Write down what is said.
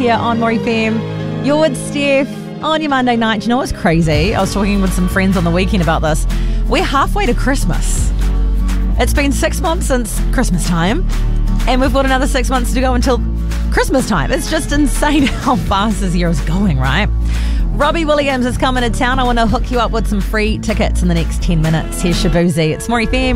here on More FM. You're with Steph on your Monday night. You know what's crazy? I was talking with some friends on the weekend about this. We're halfway to Christmas. It's been 6 months since Christmas time, and we've got another 6 months to go until Christmas time. It's just insane how fast this year is going, right? Robbie Williams is coming to town. I want to hook you up with some free tickets in the next 10 minutes. Here's Shabuzi. It's More FM.